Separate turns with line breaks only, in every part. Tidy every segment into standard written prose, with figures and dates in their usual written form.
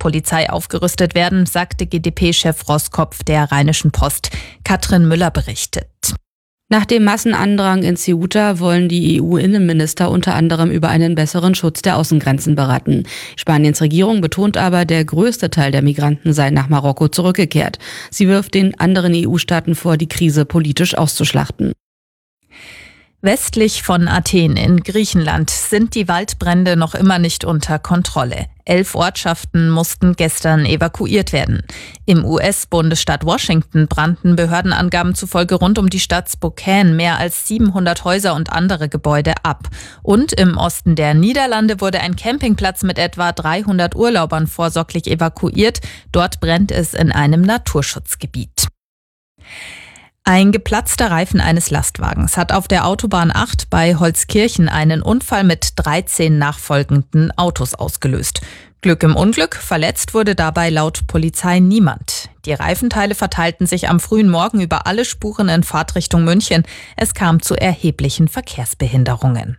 Polizei aufgerüstet werden, sagte GdP-Chef Roskopf der Rheinischen Post. Katrin Müller berichtet.
Nach dem Massenandrang in Ceuta wollen die EU-Innenminister unter anderem über einen besseren Schutz der Außengrenzen beraten. Spaniens Regierung betont aber, der größte Teil der Migranten sei nach Marokko zurückgekehrt. Sie wirft den anderen EU-Staaten vor, die Krise politisch auszuschlachten.
Westlich von Athen in Griechenland sind die Waldbrände noch immer nicht unter Kontrolle. 11 Ortschaften mussten gestern evakuiert werden. Im US-Bundesstaat Washington brannten Behördenangaben zufolge rund um die Stadt Spokane mehr als 700 Häuser und andere Gebäude ab. Und im Osten der Niederlande wurde ein Campingplatz mit etwa 300 Urlaubern vorsorglich evakuiert. Dort brennt es in einem Naturschutzgebiet. Ein geplatzter Reifen eines Lastwagens hat auf der Autobahn 8 bei Holzkirchen einen Unfall mit 13 nachfolgenden Autos ausgelöst. Glück im Unglück, verletzt wurde dabei laut Polizei niemand. Die Reifenteile verteilten sich am frühen Morgen über alle Spuren in Fahrtrichtung München. Es kam zu erheblichen Verkehrsbehinderungen.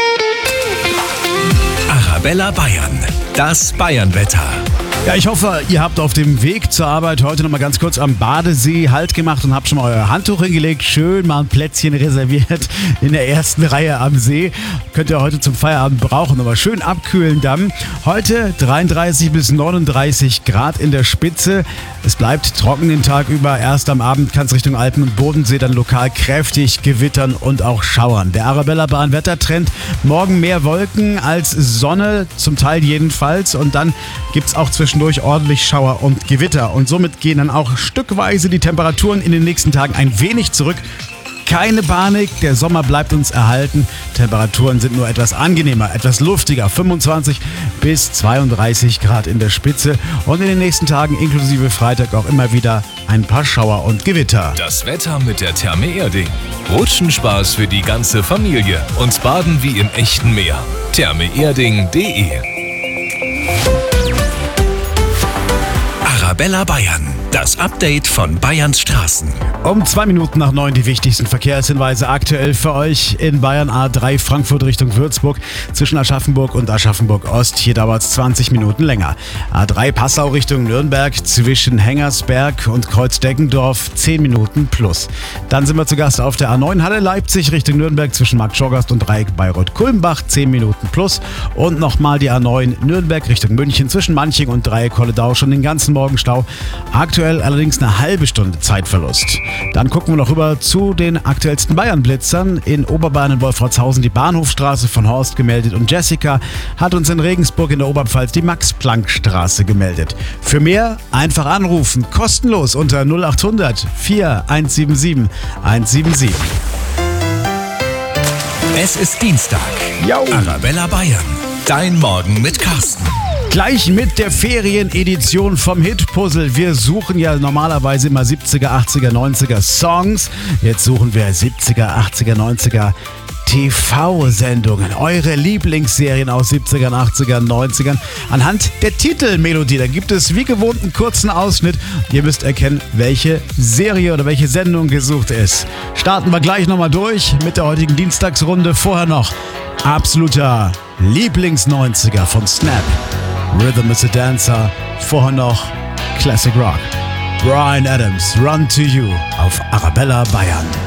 Arabella Bayern, das Bayernwetter.
Ja, ich hoffe, ihr habt auf dem Weg zur Arbeit heute noch mal ganz kurz am Badesee Halt gemacht und habt schon mal euer Handtuch hingelegt. Schön mal ein Plätzchen reserviert in der ersten Reihe am See. Könnt ihr heute zum Feierabend brauchen, aber schön abkühlen dann. Heute 33 bis 39 Grad in der Spitze. Es bleibt trocken den Tag über. Erst am Abend kann es Richtung Alpen und Bodensee dann lokal kräftig gewittern und auch schauern. Der Arabella Bahn Wettertrend: morgen mehr Wolken als Sonne, zum Teil jedenfalls. Und dann gibt es auch zwischendurch ordentlich Schauer und Gewitter. Und somit gehen dann auch stückweise die Temperaturen in den nächsten Tagen ein wenig zurück. Keine Panik, der Sommer bleibt uns erhalten. Temperaturen sind nur etwas angenehmer, etwas luftiger. 25 bis 32 Grad in der Spitze. Und in den nächsten Tagen inklusive Freitag auch immer wieder ein paar Schauer und Gewitter.
Das Wetter mit der Therme Erding. Rutschenspaß für die ganze Familie und Baden wie im echten Meer. thermeerding.de. Arabella Bayern, das Update von Bayerns Straßen.
Um 2 Minuten nach 9 die wichtigsten Verkehrshinweise aktuell für euch in Bayern. A3 Frankfurt Richtung Würzburg zwischen Aschaffenburg und Aschaffenburg-Ost. Hier dauert es 20 Minuten länger. A3 Passau Richtung Nürnberg zwischen Hengersberg und Kreuzdeckendorf 10 Minuten plus. Dann sind wir zu Gast auf der A9 Halle Leipzig Richtung Nürnberg zwischen Marktschorgast und Dreieck Bayreuth-Kulmbach 10 Minuten plus. Und nochmal die A9 Nürnberg Richtung München zwischen Manching und Dreieck Holledau schon den ganzen Morgen Stau. Aktuell allerdings eine halbe Stunde Zeitverlust. Dann gucken wir noch rüber zu den aktuellsten Bayern-Blitzern. In Oberbayern in Wolfratshausen die Bahnhofstraße von Horst gemeldet und Jessica hat uns in Regensburg in der Oberpfalz die Max-Planck-Straße gemeldet. Für mehr einfach anrufen, kostenlos unter 0800 4177 177.
Es ist Dienstag. Arabella Bayern, dein Morgen mit Carsten.
Gleich mit der Ferienedition vom Hit-Puzzle. Wir suchen ja normalerweise immer 70er, 80er, 90er Songs. Jetzt suchen wir 70er, 80er, 90er TV-Sendungen. Eure Lieblingsserien aus 70ern, 80ern, 90ern. Anhand der Titelmelodie. Da gibt es wie gewohnt einen kurzen Ausschnitt. Ihr müsst erkennen, welche Serie oder welche Sendung gesucht ist. Starten wir gleich nochmal durch mit der heutigen Dienstagsrunde. Vorher noch absoluter Lieblings-90er von Snap. Rhythm is a Dancer, vorher noch Classic Rock. Bryan Adams, Run to You auf Arabella Bayern.